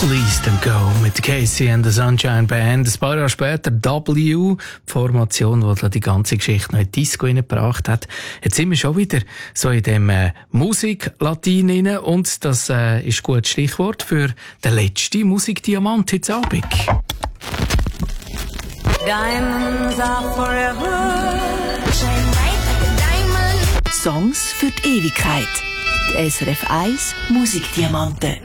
East and Go mit Casey and the Sunshine Band. Ein paar Jahre später W, die Formation, die die ganze Geschichte noch in die Disco gebracht hat. Jetzt sind wir schon wieder so in dem Musik-Latin rein und das ist ein gutes Stichwort für den letzten Musikdiamant heute Abend. Diamonds are forever. Shine bright like a diamond. Songs für die Ewigkeit. Die SRF 1 Musikdiamanten.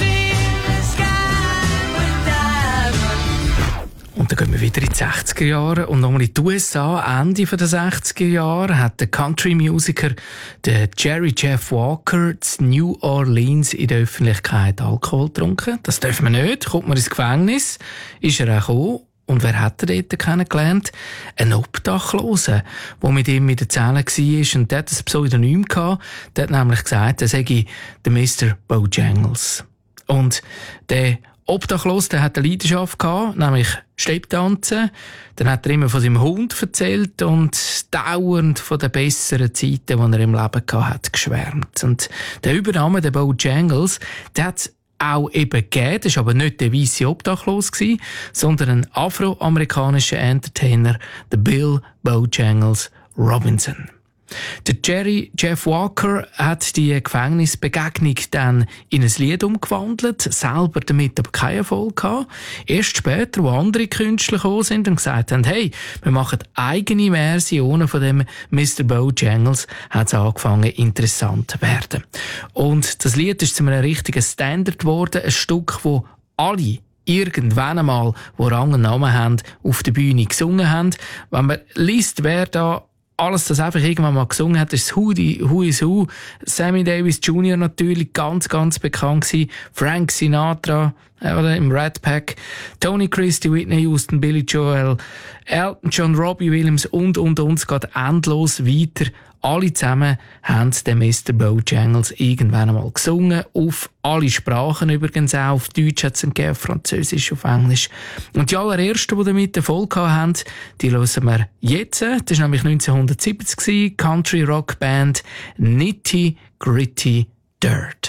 Und dann gehen wir wieder in die 60er Jahre und nochmal in die USA. Ende der 60er Jahre hat der Country-Musiker der Jerry Jeff Walker in New Orleans in der Öffentlichkeit Alkohol getrunken. Das dürfen wir nicht, kommt man ins Gefängnis. Ist er auch gekommen. Und wer hat er dort kennengelernt? Ein Obdachloser, der mit ihm in der Zelle war. Und der hat ein Pseudonym gehabt. Der hat nämlich gesagt, er sei der Mr. Bojangles. Und der Obdachlos, der hat eine Leidenschaft gehabt, nämlich Stepptanzen. Dann hat er immer von seinem Hund erzählt und dauernd von den besseren Zeiten, die er im Leben gehabt hat, geschwärmt. Und der Übername, der Bojangles, der hat auch eben gegeben. Das war aber nicht der weisse Obdachlos, sondern ein afroamerikanischer Entertainer, der Bill Bojangles Robinson. Der Jerry Jeff Walker hat die Gefängnisbegegnung dann in ein Lied umgewandelt, selber damit aber keinen Erfolg gehabt. Erst später, wo andere Künstler gekommen sind und gesagt haben, hey, wir machen eigene Versionen von dem Mr. Bojangles, hat es angefangen interessant zu werden. Und das Lied ist zu einem richtigen Standard geworden, ein Stück, wo alle irgendwann einmal, wo Rang und Namen haben, auf der Bühne gesungen haben. Wenn man liest, wer da alles das einfach irgendwann mal gesungen hat, ist Who is Who. Sammy Davis Jr. natürlich ganz, ganz bekannt gewesen. Frank Sinatra, oder im Rat Pack. Tony Christie, Whitney Houston, Billy Joel, Elton John, Robbie Williams und. Es geht endlos weiter. Alle zusammen haben den Mr. Bojangles irgendwann einmal gesungen. Auf alle Sprachen übrigens auch. Auf Deutsch hat es ihn gegeben, Französisch, auf Englisch. Und die allerersten, die damit Erfolg haben, die hören wir jetzt. Das war nämlich 1970 Country Rock Band Nitty Gritty Dirt.